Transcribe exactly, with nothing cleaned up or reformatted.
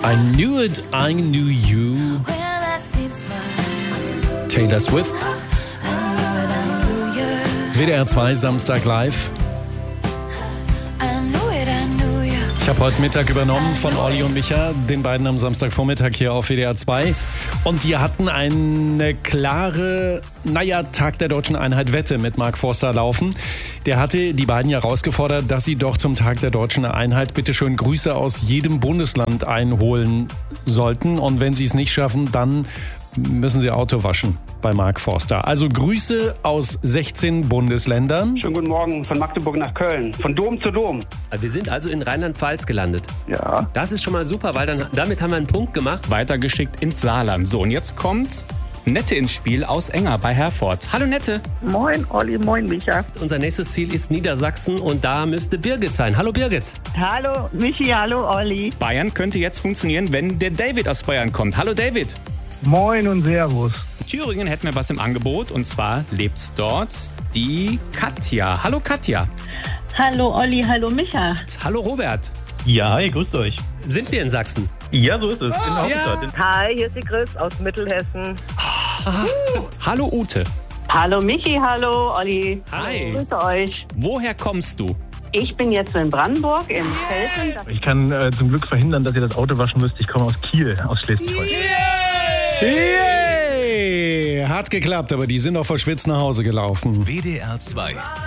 I knew it, I knew you. Taylor Swift. W D R zwei Samstag live. Ich habe heute Mittag übernommen von Olli und Micha, den beiden am Samstagvormittag hier auf W D R zwei. Und die hatten eine klare, naja, Tag der Deutschen Einheit Wette mit Mark Forster laufen. Der hatte die beiden ja herausgefordert, dass sie doch zum Tag der Deutschen Einheit bitte schön Grüße aus jedem Bundesland einholen sollten. Und wenn sie es nicht schaffen, dann müssen sie Auto waschen bei Mark Forster. Also Grüße aus sechzehn Bundesländern. Schönen guten Morgen von Magdeburg nach Köln, von Dom zu Dom. Wir sind also in Rheinland-Pfalz gelandet. Ja. Das ist schon mal super, weil dann, damit haben wir einen Punkt gemacht. Weitergeschickt ins Saarland. So, und jetzt kommt Nette ins Spiel aus Enger bei Herford. Hallo Nette. Moin Olli, moin Micha. Unser nächstes Ziel ist Niedersachsen und da müsste Birgit sein. Hallo Birgit. Hallo Michi, hallo Olli. Bayern könnte jetzt funktionieren, wenn der David aus Bayern kommt. Hallo David. Moin und Servus. In Thüringen hätten wir was im Angebot und zwar lebt dort die Katja. Hallo Katja. Hallo Olli, hallo Micha. Hallo Robert. Ja, ihr grüßt euch. Sind wir in Sachsen? Ja, so ist es. Oh, in Hauptstadt. ja. Hi, hier ist die Chris aus Mittelhessen. Ah, hallo Ute. Hallo Michi, hallo Olli. Hi. Grüße euch. Woher kommst du? Ich bin jetzt in Brandenburg, in Felsen. Ich kann äh, zum Glück verhindern, dass ihr das Auto waschen müsst. Ich komme aus Kiel, aus Schleswig-Holstein. Yay! Hat geklappt, aber die sind auch verschwitzt nach Hause gelaufen. W D R zwei